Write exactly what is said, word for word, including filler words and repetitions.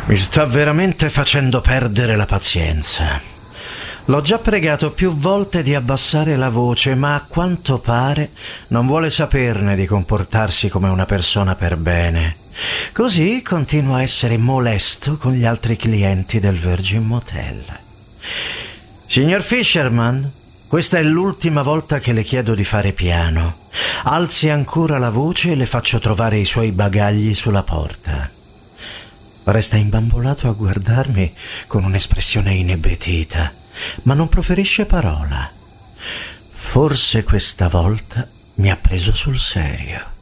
Mi sta veramente facendo perdere la pazienza. L'ho già pregato più volte di abbassare la voce, ma a quanto pare non vuole saperne di comportarsi come una persona per bene. Così continua a essere molesto con gli altri clienti del Virgin Motel. Signor Fisherman, questa è l'ultima volta che le chiedo di fare piano. Alzi ancora la voce e le faccio trovare i suoi bagagli sulla porta. Resta imbambolato a guardarmi con un'espressione inebetita, ma non proferisce parola. Forse questa volta mi ha preso sul serio.